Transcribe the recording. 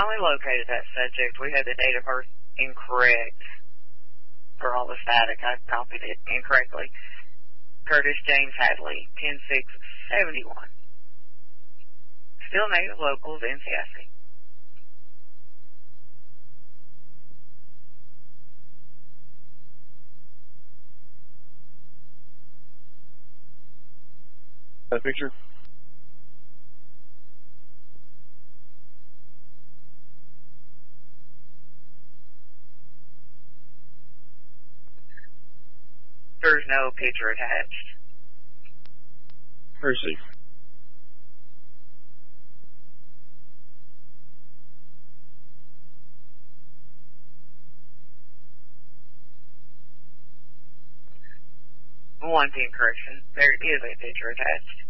finally located that subject. We had the date of birth incorrect for all the static. I copied it incorrectly. Curtis James Hadley, 10/6/71. Still native locals in Seattle. That picture? There's no picture attached. Percy. One thing correction. There is a picture attached.